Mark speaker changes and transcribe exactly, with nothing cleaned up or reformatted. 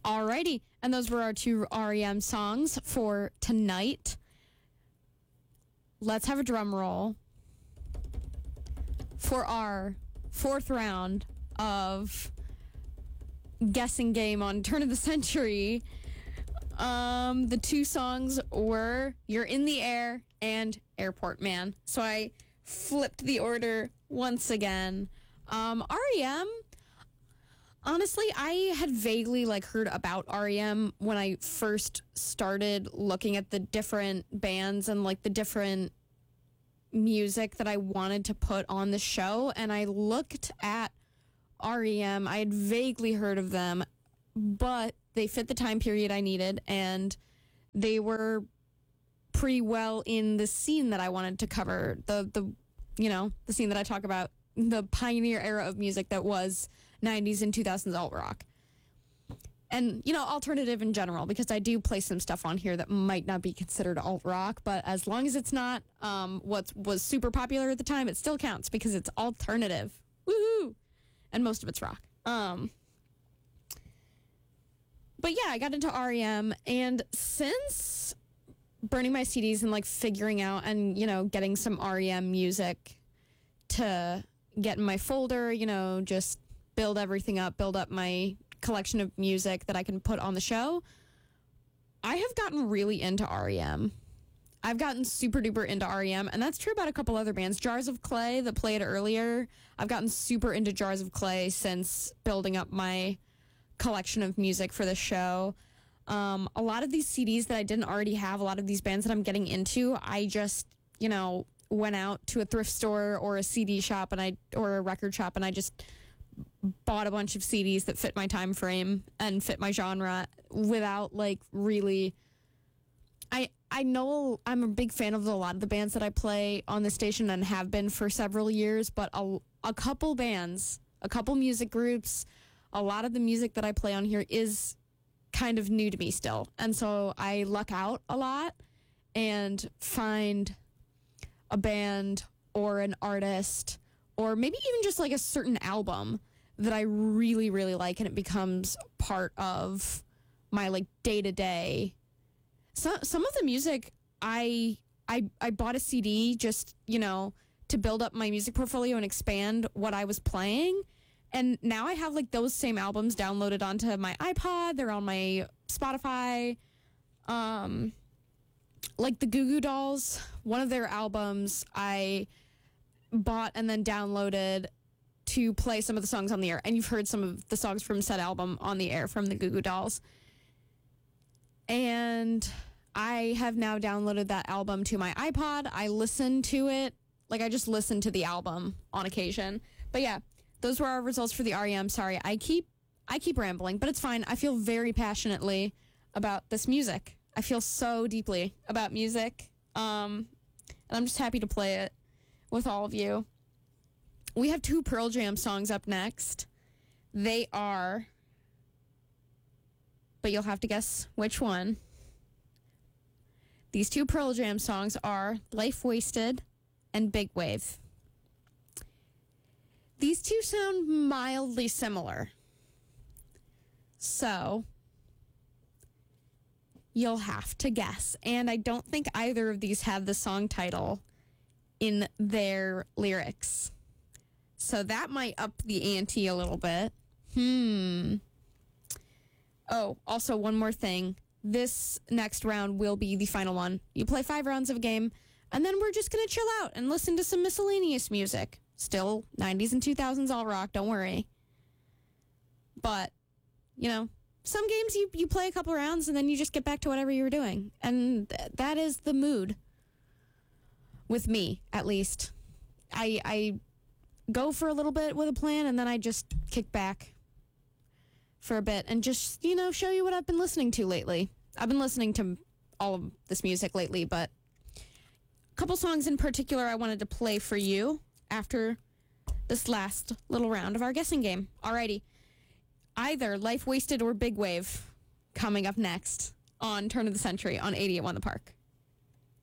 Speaker 1: Alrighty, and those were our two R E M songs for tonight. Let's have a drum roll for our fourth round of guessing game on Turn of the Century. Um, the two songs were You're in the Air and Airport Man. So I flipped the order once again. Um, R E M, honestly, I had vaguely like heard about R E M when I first started looking at the different bands and like the different music that I wanted to put on the show. And I looked at R E M. I had vaguely heard of them, but they fit the time period I needed, and they were pretty well in the scene that I wanted to cover. The, the you know, the scene that I talk about, the pioneer era of music that was nineties and two thousands alt rock. And, you know, alternative in general, because I do play some stuff on here that might not be considered alt rock, but as long as it's not um, what was super popular at the time, it still counts because it's alternative. Woohoo! And most of it's rock. Um, but yeah, I got into R E M, and since burning my C Ds and like figuring out and, you know, getting some R E M music to get in my folder, you know, just build everything up, build up my collection of music that I can put on the show, I have gotten really into R E M. I've gotten super duper into R E M, and that's true about a couple other bands. Jars of Clay that played earlier, I've gotten super into Jars of Clay since building up my collection of music for the show. Um, a lot of these C Ds that I didn't already have, a lot of these bands that I'm getting into, I just, you know, went out to a thrift store or a C D shop and I or a record shop and I just bought a bunch of C Ds that fit my time frame and fit my genre without like really. I I know I'm a big fan of a lot of the bands that I play on the station and have been for several years, but a, a couple bands, a couple music groups, a lot of the music that I play on here is kind of new to me still. And so I luck out a lot and find a band or an artist or maybe even just like a certain album that I really, really like, and it becomes part of my like day-to-day. So, some of the music I, I I bought a C D just, you know, to build up my music portfolio and expand what I was playing. And now I have like those same albums downloaded onto my iPod. They're on my Spotify. Um, like the Goo Goo Dolls, one of their albums I bought and then downloaded to play some of the songs on the air. And you've heard some of the songs from said album on the air from the Goo Goo Dolls. And I have now downloaded that album to my iPod. I listen to it. Like, I just listen to the album on occasion. But yeah, those were our results for the R E M. Sorry, I keep I keep rambling, but it's fine. I feel very passionately about this music. I feel so deeply about music. Um, and I'm just happy to play it with all of you. We have two Pearl Jam songs up next. They are, but you'll have to guess which one. These two Pearl Jam songs are Life Wasted and Big Wave. These two sound mildly similar. So, you'll have to guess. And I don't think either of these have the song title in their lyrics. So that might up the ante a little bit. Hmm. Oh, also one more thing. This next round will be the final one. You play five rounds of a game, and then we're just going to chill out and listen to some miscellaneous music. Still nineties and two thousands all rock, don't worry. But, you know, some games you, you play a couple rounds and then you just get back to whatever you were doing. And th- that is the mood. With me, at least. I I go for a little bit with a plan and then I just kick back for a bit and just, you know, show you what I've been listening to lately. I've been listening to all of this music lately, but a couple songs in particular I wanted to play for you after this last little round of our guessing game. Alrighty. Either Life Wasted or Big Wave coming up next on Turn of the Century on eighty-eight point one The Park.